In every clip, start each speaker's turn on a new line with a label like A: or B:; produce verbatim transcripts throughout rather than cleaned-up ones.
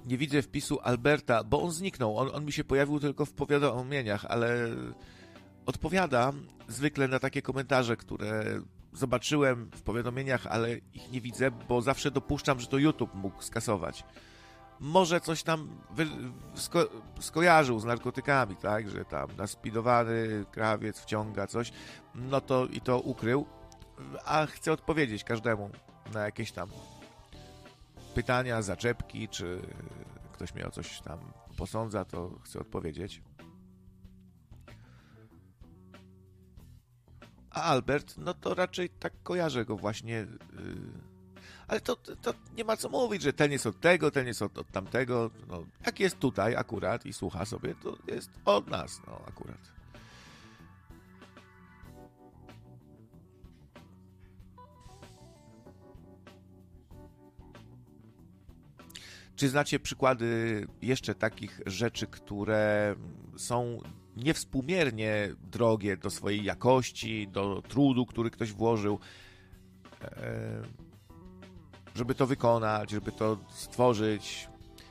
A: Nie widzę wpisu Alberta, bo on zniknął. On, on mi się pojawił tylko w powiadomieniach, ale odpowiada zwykle na takie komentarze, które zobaczyłem w powiadomieniach, ale ich nie widzę, bo zawsze dopuszczam, że to YouTube mógł skasować. Może coś tam wy, sko, skojarzył z narkotykami, tak, że tam naspidowany krawiec wciąga coś, no to i to ukrył, a chcę odpowiedzieć każdemu na jakieś tam pytania, zaczepki, czy ktoś mnie o coś tam posądza, to chcę odpowiedzieć. A Albert, no to raczej tak kojarzę go właśnie, yy, ale to, to nie ma co mówić, że ten jest od tego, ten jest od, od tamtego, no, jak jest tutaj akurat i słucha sobie, to jest od nas, no akurat. Czy znacie przykłady jeszcze takich rzeczy, które są niewspółmiernie drogie do swojej jakości, do trudu, który ktoś włożył, żeby to wykonać, żeby to stworzyć?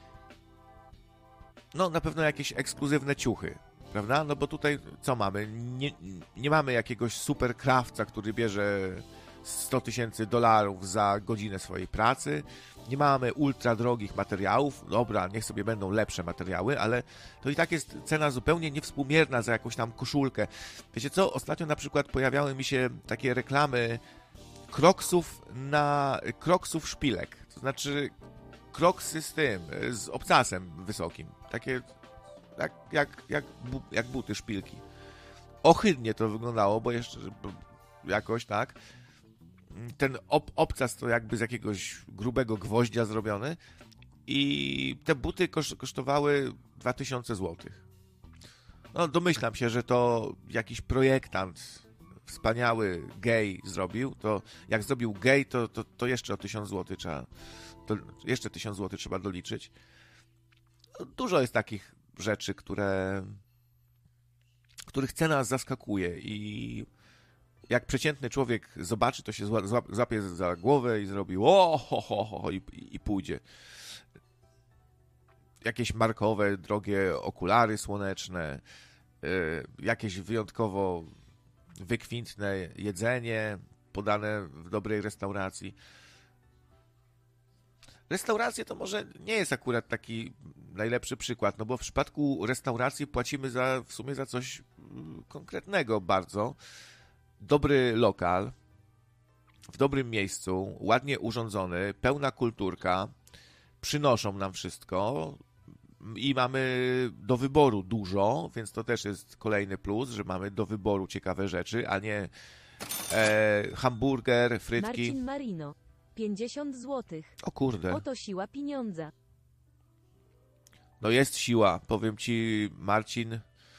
A: No, na pewno jakieś ekskluzywne ciuchy, prawda? No bo tutaj co mamy? Nie, nie mamy jakiegoś super krawca, który bierze sto tysięcy dolarów za godzinę swojej pracy. Nie mamy ultra drogich materiałów. Dobra, niech sobie będą lepsze materiały, ale to i tak jest cena zupełnie niewspółmierna za jakąś tam koszulkę. Wiecie co? Ostatnio na przykład pojawiały mi się takie reklamy kroksów na kroksów szpilek. To znaczy kroksy z tym, z obcasem wysokim. Takie jak, jak, jak, bu, jak buty, szpilki. Ohydnie to wyglądało, bo jeszcze bo jakoś tak. Ten ob, obcas to jakby z jakiegoś grubego gwoździa zrobiony i te buty koszt, kosztowały dwa tysiące złotych. No domyślam się, że to jakiś projektant wspaniały gej zrobił, to jak zrobił gej, to, to, to jeszcze o tysiąc złotych trzeba to jeszcze tysiąc złotych trzeba doliczyć. No, dużo jest takich rzeczy, które których cena zaskakuje i jak przeciętny człowiek zobaczy, to się złap, złapie za głowę i zrobi o, ho, ho, ho, i, i pójdzie. Jakieś markowe, drogie okulary słoneczne, y, jakieś wyjątkowo wykwintne jedzenie podane w dobrej restauracji. Restauracje to może nie jest akurat taki najlepszy przykład, no bo w przypadku restauracji płacimy za, w sumie za coś konkretnego bardzo. Dobry lokal, w dobrym miejscu, ładnie urządzony, pełna kulturka, przynoszą nam wszystko i mamy do wyboru dużo, więc to też jest kolejny plus, że mamy do wyboru ciekawe rzeczy, a nie e, hamburger, frytki.
B: Marcin Marino, pięćdziesiąt złotych.
A: O kurde.
B: Oto siła pieniądza.
A: No jest siła, powiem ci, Marcin.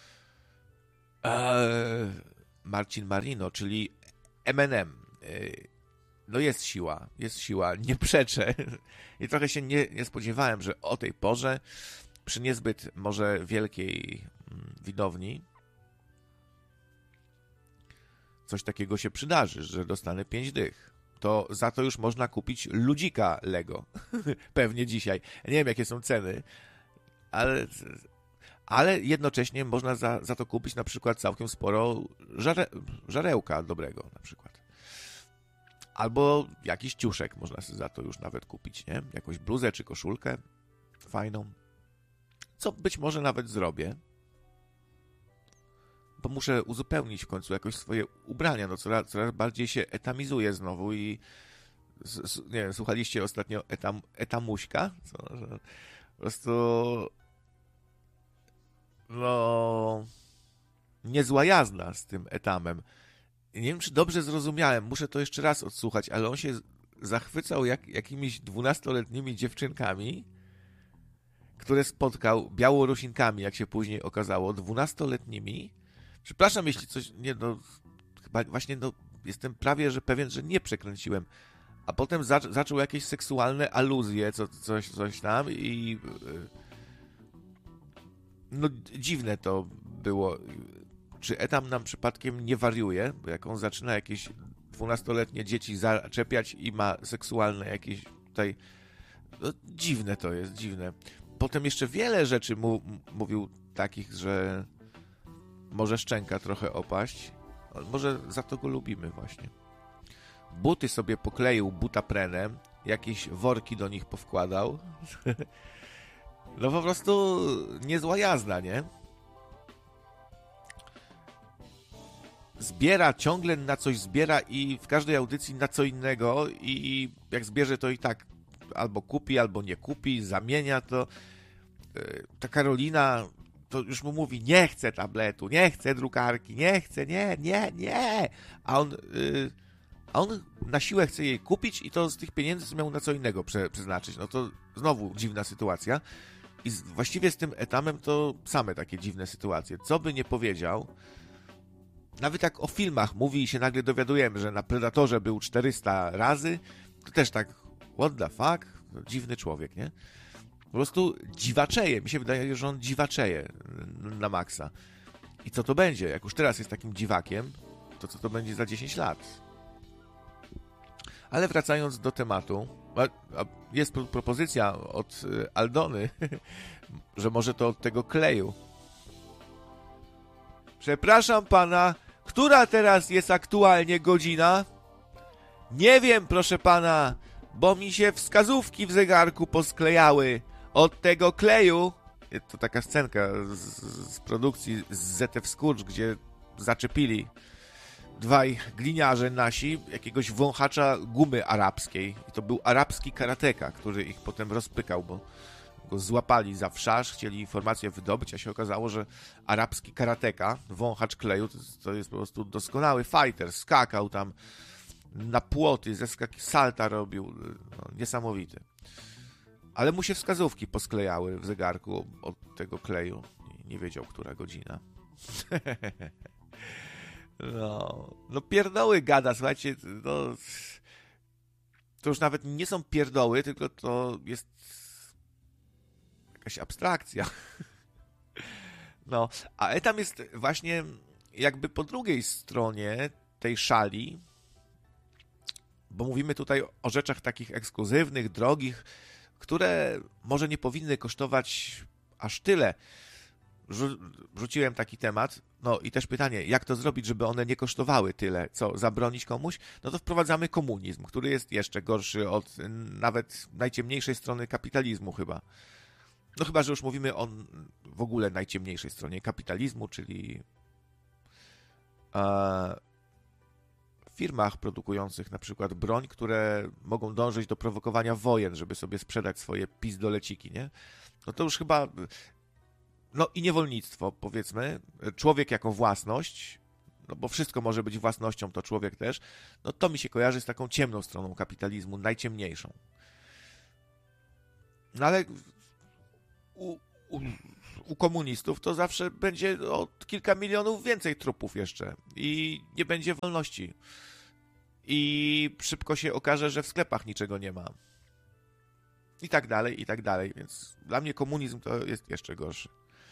A: Eee, Marcin Marino, czyli M and M. No jest siła, jest siła, nie przeczę. I trochę się nie, nie spodziewałem, że o tej porze, przy niezbyt może wielkiej widowni, coś takiego się przydarzy, że dostanę pięć dych. To za to już można kupić ludzika Lego. Pewnie dzisiaj. Nie wiem, jakie są ceny, ale... ale jednocześnie można za, za to kupić na przykład całkiem sporo żare, żarełka dobrego na przykład. Albo jakiś ciuszek można sobie za to już nawet kupić, nie? Jakąś bluzę czy koszulkę fajną. Co być może nawet zrobię, bo muszę uzupełnić w końcu jakoś swoje ubrania. No coraz, coraz bardziej się etamizuję znowu i s, nie wiem, słuchaliście ostatnio etam, etamuśka? Co, że po prostu no niezła jazda z tym etamem. Nie wiem, czy dobrze zrozumiałem, muszę to jeszcze raz odsłuchać, ale on się zachwycał jak, jakimiś dwunastoletnimi dziewczynkami, które spotkał, Białorusinkami, jak się później okazało, dwunastoletnimi. Przepraszam, jeśli coś, nie no, chyba właśnie, no, jestem prawie, że pewien, że nie przekręciłem. A potem zac- zaczął jakieś seksualne aluzje, co, coś, coś tam i no dziwne to było. Czy etam nam przypadkiem nie wariuje? Bo jak on zaczyna jakieś dwunastoletnie dzieci zaczepiać i ma seksualne jakieś tutaj... No, dziwne to jest, dziwne. potem jeszcze wiele rzeczy mu, mówił takich, że może szczęka trochę opaść. Może za to go lubimy właśnie. Buty sobie pokleił butaprenem, jakieś worki do nich powkładał. No po prostu niezła jazda, nie? Zbiera, ciągle na coś zbiera i w każdej audycji na co innego i jak zbierze, to i tak albo kupi, albo nie kupi, zamienia to. Ta Karolina to już mu mówi, nie chcę tabletu, nie chcę drukarki, nie chcę, nie, nie, nie. A on, yy, a on na siłę chce jej kupić i to z tych pieniędzy miał na co innego prze, przeznaczyć. No to znowu dziwna sytuacja. I z, właściwie z tym etamem to same takie dziwne sytuacje. Co by nie powiedział, nawet jak o filmach mówi i się nagle dowiadujemy, że na Predatorze był czterysta razy, to też tak, what the fuck? Dziwny człowiek, nie? Po prostu dziwaczeje. Mi się wydaje, że on dziwaczeje na maksa. I co to będzie? Jak już teraz jest takim dziwakiem, to co to będzie za dziesięć lat? Ale wracając do tematu, jest propozycja od Aldony, że może to od tego kleju. Przepraszam pana, która teraz jest aktualnie godzina? Nie wiem, proszę pana, bo mi się wskazówki w zegarku posklejały od tego kleju. To taka scenka z, z produkcji z Z F Skurcz, gdzie zaczepili dwaj gliniarze nasi jakiegoś wąchacza gumy arabskiej. I to był arabski karateka, który ich potem rozpykał, bo go złapali za wszasz, chcieli informację wydobyć, a się okazało, że arabski karateka, wąchacz kleju, to, to jest po prostu doskonały fighter, skakał tam na płoty, ze skaki salta robił, no, niesamowity. Ale mu się wskazówki posklejały w zegarku od tego kleju. Nie wiedział, która godzina. No, no pierdoły gada, słuchajcie, no, to już nawet nie są pierdoły, tylko to jest jakaś abstrakcja. No, a etam jest właśnie jakby po drugiej stronie tej szali, bo mówimy tutaj o rzeczach takich ekskluzywnych, drogich, które może nie powinny kosztować aż tyle. Rzuciłem taki temat, no i też pytanie, jak to zrobić, żeby one nie kosztowały tyle? Co, zabronić komuś? No to wprowadzamy komunizm, który jest jeszcze gorszy od nawet najciemniejszej strony kapitalizmu chyba. No chyba, że już mówimy o w ogóle najciemniejszej stronie kapitalizmu, czyli e, firmach produkujących na przykład broń, które mogą dążyć do prowokowania wojen, żeby sobie sprzedać swoje pizdoleciki, nie? No to już chyba... No i niewolnictwo, powiedzmy, człowiek jako własność, no bo wszystko może być własnością, to człowiek też, no to mi się kojarzy z taką ciemną stroną kapitalizmu, najciemniejszą. No ale u, u, u komunistów to zawsze będzie o kilka milionów więcej trupów jeszcze i nie będzie wolności. I szybko się okaże, że w sklepach niczego nie ma. I tak dalej, i tak dalej, więc dla mnie komunizm to jest jeszcze gorszy.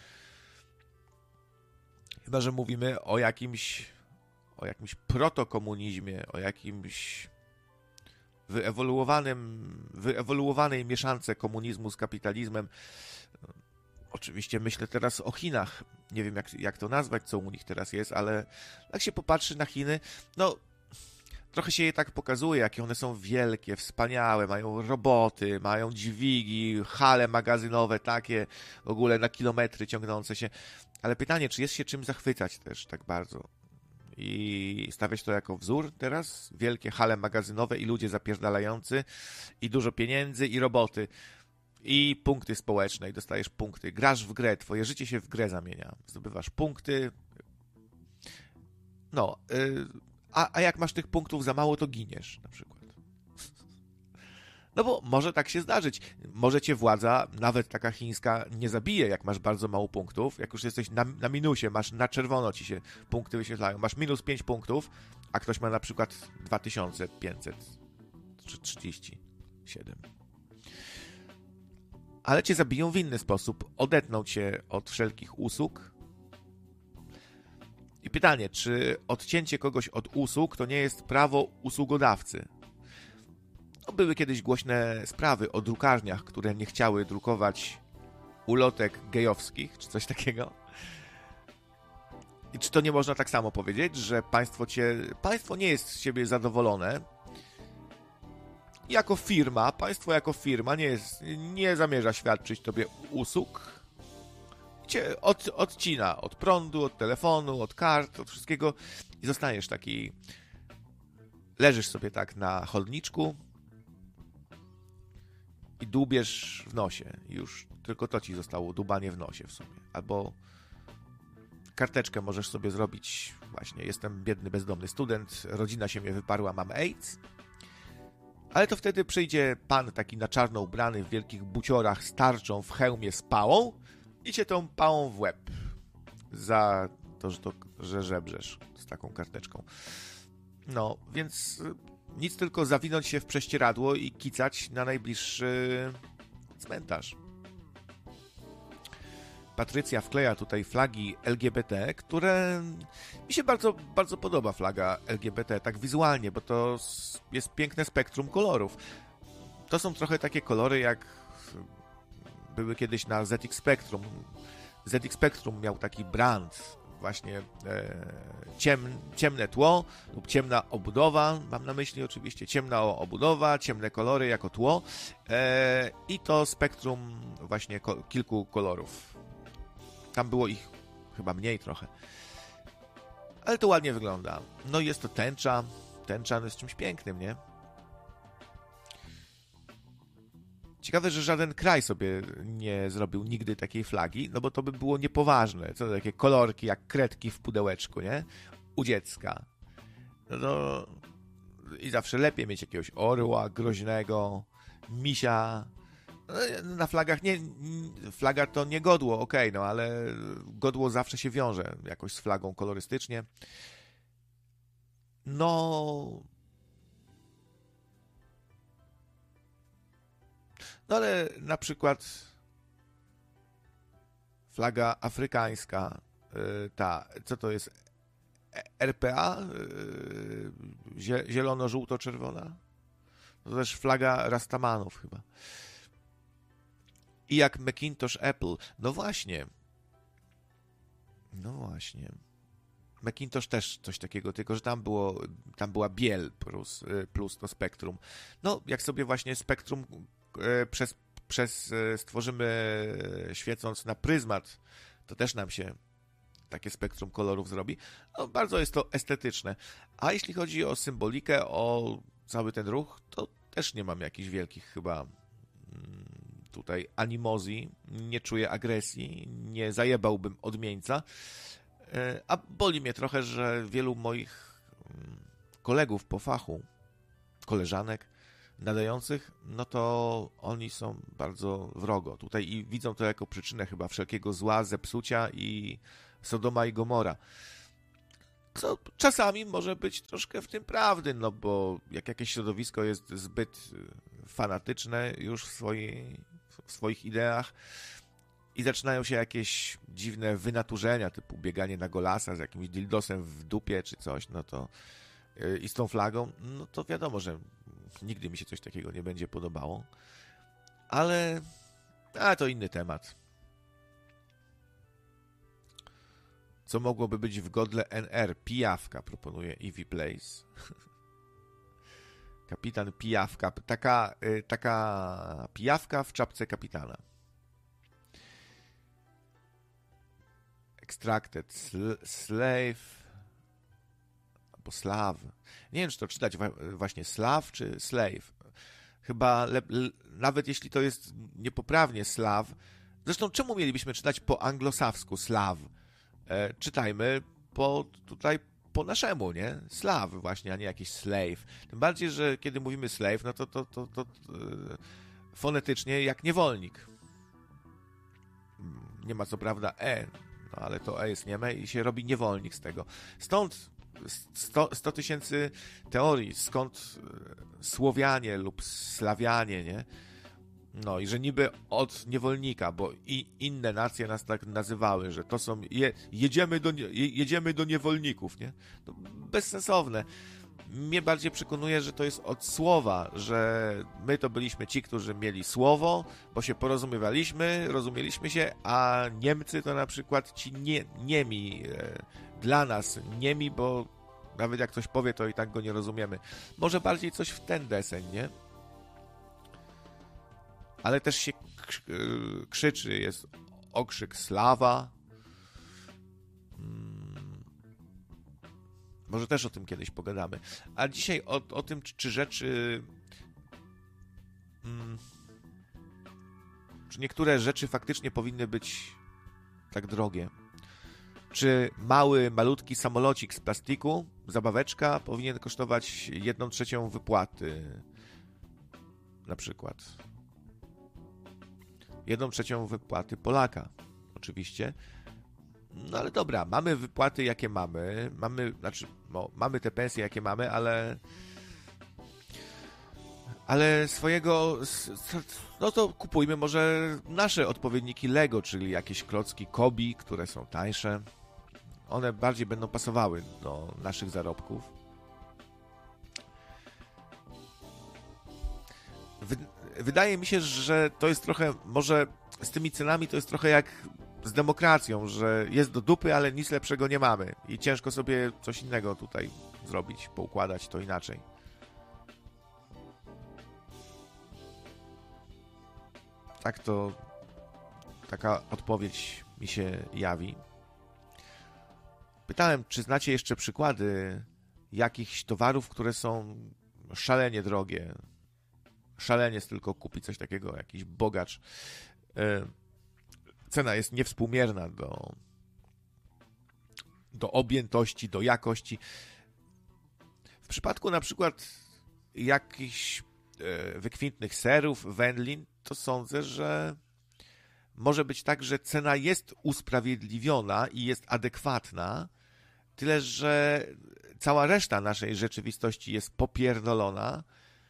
A: Chyba że mówimy o jakimś o jakimś protokomunizmie, o jakimś wyewoluowanym, wyewoluowanej mieszance komunizmu z kapitalizmem. Oczywiście myślę teraz o Chinach. Nie wiem, jak, jak to nazwać, co u nich teraz jest, ale jak się popatrzy na Chiny, no trochę się je tak pokazuje, jakie one są wielkie, wspaniałe, mają roboty, mają dźwigi, hale magazynowe takie, w ogóle na kilometry ciągnące się. Ale pytanie, czy jest się czym zachwycać też tak bardzo? I stawiać to jako wzór teraz? Wielkie hale magazynowe i ludzie zapierdalający, i dużo pieniędzy, i roboty, i punkty społeczne, i dostajesz punkty. Grasz w grę, twoje życie się w grę zamienia. Zdobywasz punkty. No, yy, a, a jak masz tych punktów za mało, to giniesz na przykład. No bo może tak się zdarzyć. Może cię władza, nawet taka chińska, nie zabije, jak masz bardzo mało punktów. Jak już jesteś na, na minusie, masz na czerwono ci się punkty wyświetlają. Masz minus pięć punktów, a ktoś ma na przykład dwa tysiące pięćset czy trzydzieści siedem. Ale cię zabiją w inny sposób. Odetną cię od wszelkich usług. I pytanie, czy odcięcie kogoś od usług to nie jest prawo usługodawcy? No, były kiedyś głośne sprawy o drukarniach, które nie chciały drukować ulotek gejowskich, czy coś takiego. I czy to nie można tak samo powiedzieć, że państwo cię, państwo nie jest z siebie zadowolone? Jako firma, państwo jako firma nie, jest, nie zamierza świadczyć tobie usług. Cię od, odcina od prądu, od telefonu, od kart, od wszystkiego i zostaniesz taki... Leżysz sobie tak na chodniczku i dłubiesz w nosie. Już tylko to ci zostało, dłubanie w nosie w sumie. Albo karteczkę możesz sobie zrobić. Właśnie, jestem biedny, bezdomny student, rodzina się mnie wyparła, mam AIDS. Ale to wtedy przyjdzie pan taki na czarno ubrany, w wielkich buciorach, z tarczą, w hełmie, z pałą i cię tą pałą w łeb za to, że, to, że żebrzesz z taką karteczką. No, więc nic, tylko zawinąć się w prześcieradło i kicać na najbliższy cmentarz. Patrycja wkleja tutaj flagi L G B T, które mi się bardzo, bardzo podoba, flaga L G B T, tak wizualnie, bo to jest piękne spektrum kolorów. To są trochę takie kolory, jak były kiedyś na Z X Spectrum. Z X Spectrum miał taki brand, właśnie e, ciem, ciemne tło lub ciemna obudowa, mam na myśli oczywiście ciemna obudowa, ciemne kolory jako tło e, i to spektrum właśnie ko- kilku kolorów. Tam było ich chyba mniej trochę. Ale to ładnie wygląda. No i jest to tęcza. Tęcza no jest czymś pięknym, nie? Ciekawe, że żaden kraj sobie nie zrobił nigdy takiej flagi, no bo to by było niepoważne. Co to takie kolorki jak kredki w pudełeczku, nie? U dziecka. No to... I zawsze lepiej mieć jakiegoś orła groźnego, misia. No, na flagach nie... Flaga to nie godło, okej, okay, no ale godło zawsze się wiąże jakoś z flagą kolorystycznie. No... No ale na przykład flaga afrykańska, ta, co to jest? R P A? Zielono-żółto-czerwona? To też flaga Rastamanów chyba. I jak Macintosh Apple. No właśnie. No właśnie. Macintosh też coś takiego, tylko że tam było, tam była biel plus, plus to spektrum. No, jak sobie właśnie spektrum przez, przez stworzymy świecąc na pryzmat, to też nam się takie spektrum kolorów zrobi. No, bardzo jest to estetyczne. A jeśli chodzi o symbolikę, o cały ten ruch, to też nie mam jakichś wielkich chyba tutaj animozji, nie czuję agresji, nie zajebałbym odmieńca. A boli mnie trochę, że wielu moich kolegów po fachu, koleżanek nadających, no to oni są bardzo wrogo tutaj i widzą to jako przyczynę chyba wszelkiego zła, zepsucia i Sodoma i Gomora. Co czasami może być troszkę w tym prawdy, no bo jak jakieś środowisko jest zbyt fanatyczne już w, swojej, w swoich ideach i zaczynają się jakieś dziwne wynaturzenia, typu bieganie na golasa z jakimś dildosem w dupie czy coś, no to i z tą flagą, no to wiadomo, że nigdy mi się coś takiego nie będzie podobało. Ale a to inny temat. Co mogłoby być w godle N R? Pijawka, proponuje Eevee Place. Kapitan Pijawka. Taka, y, taka pijawka w czapce kapitana. Extracted sl- Slave albo Slav. Nie wiem, czy to czytać właśnie Slav czy Slave. Chyba le- l- nawet jeśli to jest niepoprawnie Slav. Zresztą czemu mielibyśmy czytać po anglosawsku Slav? E, czytajmy po tutaj po naszemu, nie? Slav właśnie, a nie jakiś slave. Tym bardziej, że kiedy mówimy slave, no to, to, to, to, to e, fonetycznie jak niewolnik. Nie ma co prawda e, no ale to e jest nieme i się robi niewolnik z tego. Stąd sto tysięcy teorii, skąd Słowianie lub Slawianie, nie? No i że niby od niewolnika, bo i inne nacje nas tak nazywały, że to są, je, jedziemy, do, je, jedziemy do niewolników, nie? To bezsensowne. mnie bardziej przekonuje, że to jest od słowa, że my to byliśmy ci, którzy mieli słowo, bo się porozumiewaliśmy, rozumieliśmy się, a Niemcy to na przykład ci nie, niemi, e, dla nas niemi, bo nawet jak ktoś powie, to i tak go nie rozumiemy. Może bardziej coś w ten deseń, nie? Ale też się krzyczy, jest okrzyk sława. Hmm. Może też o tym kiedyś pogadamy. A dzisiaj o, o tym, czy rzeczy... Hmm, czy niektóre rzeczy faktycznie powinny być tak drogie. Czy mały, malutki samolocik z plastiku, zabaweczka, powinien kosztować jedną trzecią wypłaty. Na przykład. Jedną trzecią wypłaty Polaka. Oczywiście. No ale dobra, mamy wypłaty jakie mamy. Mamy, znaczy, no, mamy te pensje jakie mamy, ale... Ale swojego... No to kupujmy może nasze odpowiedniki Lego, czyli jakieś klocki Kobi, które są tańsze. One bardziej będą pasowały do naszych zarobków. Wydaje mi się, że to jest trochę, może z tymi cenami to jest trochę jak z demokracją, że jest do dupy, ale nic lepszego nie mamy i ciężko sobie coś innego tutaj zrobić, poukładać to inaczej. Tak to taka odpowiedź mi się jawi. Pytałem, czy znacie jeszcze przykłady jakichś towarów, które są szalenie drogie. Szalenie jest tylko kupić coś takiego, jakiś bogacz. Cena jest niewspółmierna do, do objętości, do jakości. W przypadku na przykład jakichś wykwintnych serów, wędlin, to sądzę, że może być tak, że cena jest usprawiedliwiona i jest adekwatna, tyle że cała reszta naszej rzeczywistości jest popierdolona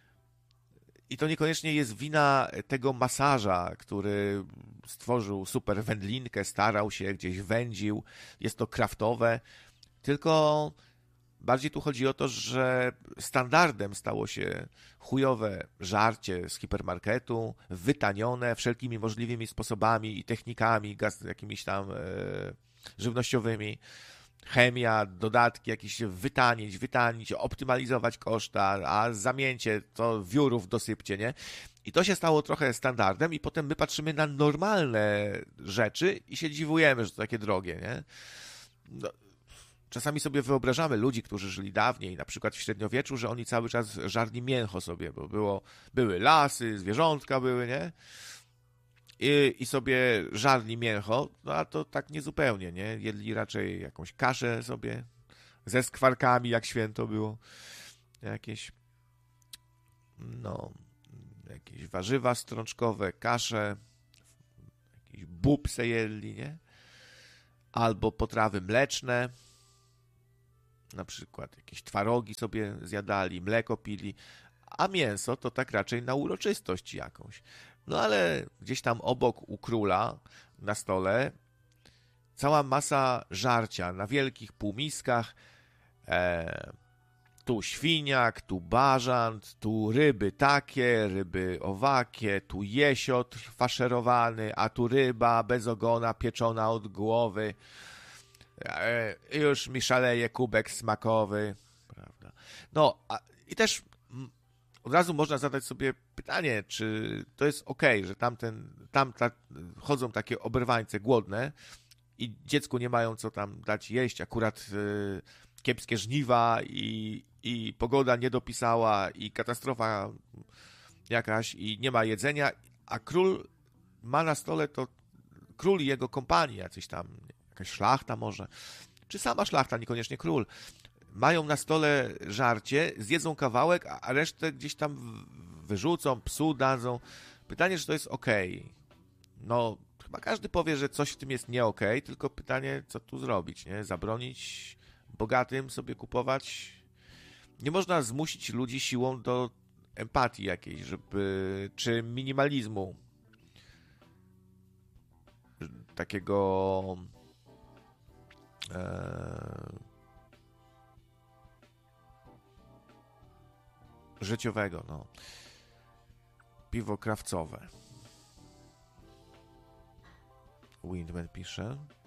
A: i to niekoniecznie jest wina tego masaża, który stworzył super wędlinkę, starał się, gdzieś wędził, jest to kraftowe, tylko bardziej tu chodzi o to, że standardem stało się chujowe żarcie z hipermarketu, wytanione wszelkimi możliwymi sposobami i technikami, gaz, jakimiś tam e, żywnościowymi, chemia, dodatki, jakieś wytanić, wytanić, optymalizować koszta, a zamieńcie to wiórów dosypcie, nie? I to się stało trochę standardem i potem my patrzymy na normalne rzeczy i się dziwujemy, że to takie drogie, nie? No. Czasami sobie wyobrażamy ludzi, którzy żyli dawniej, na przykład w średniowieczu, że oni cały czas żarli mięcho sobie, bo było, były lasy, zwierzątka były, nie? I, i sobie żarli mięcho, no a to tak niezupełnie, nie? Jedli raczej jakąś kaszę sobie ze skwarkami, jak święto było. Jakieś, no, jakieś warzywa strączkowe, kasze, jakiś bób se jedli, nie? Albo potrawy mleczne, na przykład jakieś twarogi sobie zjadali, mleko pili, a mięso to tak raczej na uroczystość jakąś. No ale gdzieś tam obok u króla na stole cała masa żarcia na wielkich półmiskach, e, tu świniak, tu bażant, tu ryby takie, ryby owakie, tu jesiot faszerowany, a tu ryba bez ogona pieczona od głowy. E, już mi szaleje kubek smakowy, prawda? No, a, i też m, od razu można zadać sobie pytanie, czy to jest okej, okay, że tamten, tam ta, chodzą takie oberwańce głodne i dziecku nie mają co tam dać jeść, akurat y, kiepskie żniwa i, i pogoda nie dopisała i katastrofa jakaś i nie ma jedzenia, a król ma na stole to król i jego kompanii, jacyś tam jakaś szlachta może, czy sama szlachta, niekoniecznie król, mają na stole żarcie, zjedzą kawałek, a resztę gdzieś tam wyrzucą, psu dadzą. Pytanie, czy to jest okej. Okay. No, chyba każdy powie, że coś w tym jest nie okej, okay, tylko pytanie, co tu zrobić, nie? Zabronić bogatym sobie kupować? Nie można zmusić ludzi siłą do empatii jakiejś, żeby, czy minimalizmu takiego życiowego, no. Piwo krawcowe. Windman pisze.